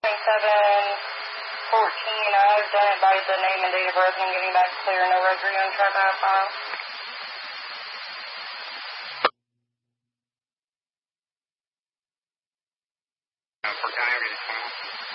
I've done it by the name and date of birth, and I'm getting back clear. No rosary on track file. For County,